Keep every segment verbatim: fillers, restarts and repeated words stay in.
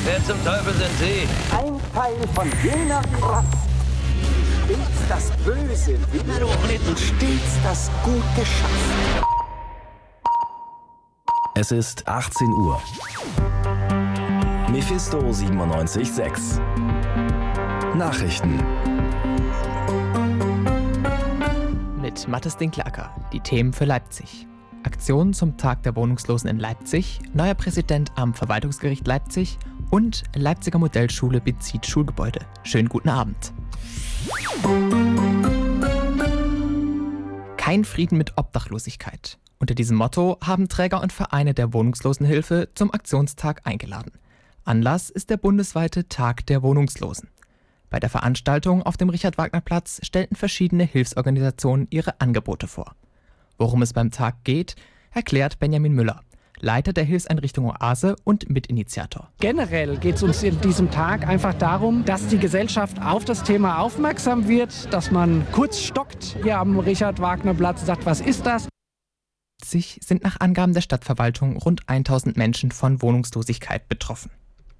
Wer zum Teufel sind Sie? Ein Teil von jener Kraft, stets das Böse will und stets das Gute schafft. Es ist achtzehn Uhr. Mephisto siebenundneunzig Komma sechs. Nachrichten. Mit Mathis Dinklacker. Die Themen für Leipzig. Aktion zum Tag der Wohnungslosen in Leipzig, neuer Präsident am Verwaltungsgericht Leipzig und Leipziger Modellschule bezieht Schulgebäude. Schönen guten Abend. Kein Frieden mit Obdachlosigkeit. Unter diesem Motto haben Träger und Vereine der Wohnungslosenhilfe zum Aktionstag eingeladen. Anlass ist der bundesweite Tag der Wohnungslosen. Bei der Veranstaltung auf dem Richard-Wagner-Platz stellten verschiedene Hilfsorganisationen ihre Angebote vor. Worum es beim Tag geht, erklärt Benjamin Müller, Leiter der Hilfseinrichtung Oase und Mitinitiator. Generell geht es uns in diesem Tag einfach darum, dass die Gesellschaft auf das Thema aufmerksam wird, dass man kurz stockt hier am Richard-Wagner-Platz, sagt, was ist das? Sich sind nach Angaben der Stadtverwaltung rund tausend Menschen von Wohnungslosigkeit betroffen.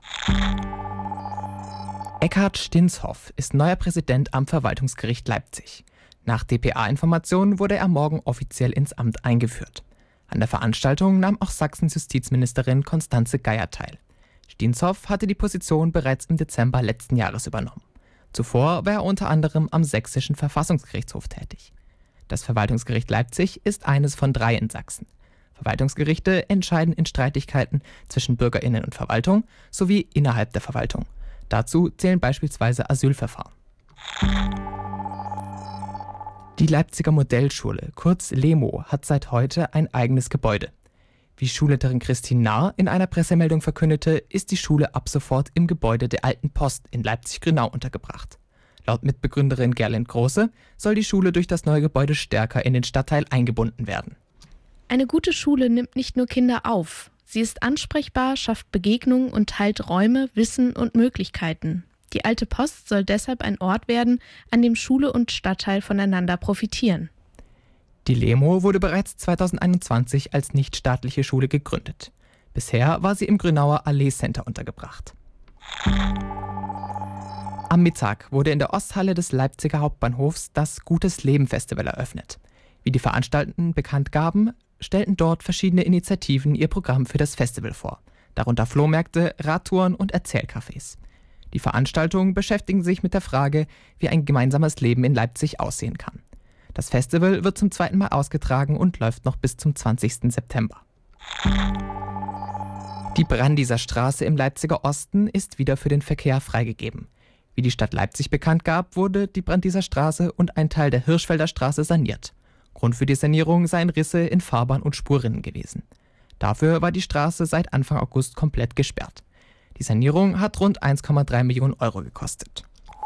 Eckhard Stinshoff ist neuer Präsident am Verwaltungsgericht Leipzig. Nach D P A-Informationen wurde er morgen offiziell ins Amt eingeführt. An der Veranstaltung nahm auch Sachsens Justizministerin Constanze Geier teil. Stinshoff hatte die Position bereits im Dezember letzten Jahres übernommen. Zuvor war er unter anderem am Sächsischen Verfassungsgerichtshof tätig. Das Verwaltungsgericht Leipzig ist eines von drei in Sachsen. Verwaltungsgerichte entscheiden in Streitigkeiten zwischen BürgerInnen und Verwaltung sowie innerhalb der Verwaltung. Dazu zählen beispielsweise Asylverfahren. Die Leipziger Modellschule, kurz LEMO, hat seit heute ein eigenes Gebäude. Wie Schulleiterin Christine Nahr in einer Pressemeldung verkündete, ist die Schule ab sofort im Gebäude der Alten Post in Leipzig-Grünau untergebracht. Laut Mitbegründerin Gerlind Große soll die Schule durch das neue Gebäude stärker in den Stadtteil eingebunden werden. Eine gute Schule nimmt nicht nur Kinder auf. Sie ist ansprechbar, schafft Begegnungen und teilt Räume, Wissen und Möglichkeiten. Die Alte Post soll deshalb ein Ort werden, an dem Schule und Stadtteil voneinander profitieren. Die LEMO wurde bereits zweitausendeinundzwanzig als nichtstaatliche Schule gegründet. Bisher war sie im Grünauer Allee Center untergebracht. Am Mittag wurde in der Osthalle des Leipziger Hauptbahnhofs das Gutes Leben Festival eröffnet. Wie die Veranstaltenden bekannt gaben, stellten dort verschiedene Initiativen ihr Programm für das Festival vor, darunter Flohmärkte, Radtouren und Erzählcafés. Die Veranstaltungen beschäftigen sich mit der Frage, wie ein gemeinsames Leben in Leipzig aussehen kann. Das Festival wird zum zweiten Mal ausgetragen und läuft noch bis zum zwanzigsten September. Die Brandieser Straße im Leipziger Osten ist wieder für den Verkehr freigegeben. Wie die Stadt Leipzig bekannt gab, wurde die Brandieser Straße und ein Teil der Hirschfelder Straße saniert. Grund für die Sanierung seien Risse in Fahrbahn und Spurrinnen gewesen. Dafür war die Straße seit Anfang August komplett gesperrt. Die Sanierung hat rund eins Komma drei Millionen Euro gekostet.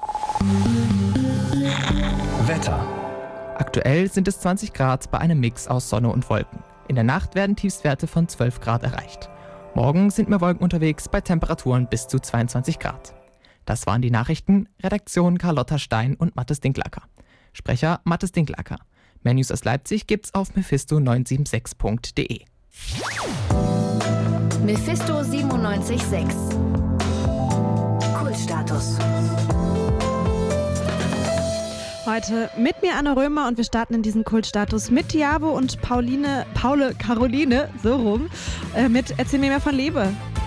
Wetter. Aktuell sind es zwanzig Grad bei einem Mix aus Sonne und Wolken. In der Nacht werden Tiefstwerte von zwölf Grad erreicht. Morgen sind mehr Wolken unterwegs bei Temperaturen bis zu zweiundzwanzig Grad. Das waren die Nachrichten. Redaktion Carlotta Stein und Mathis Dinklacker. Sprecher Mathis Dinklacker. Mehr News aus Leipzig gibt's auf mephisto neun sieben sechs punkt de. Mephisto siebenundneunzig Komma sechs. Kultstatus. Heute mit mir Anne Römer und wir starten in diesen Kultstatus mit Tiabo und Pauline, Paule Caroline, so rum, äh, mit Erzähl mir mehr von Liebe.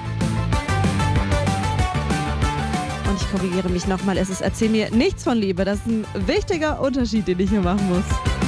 Und ich korrigiere mich nochmal, es ist Erzähl mir nichts von Liebe. Das ist ein wichtiger Unterschied, den ich hier machen muss.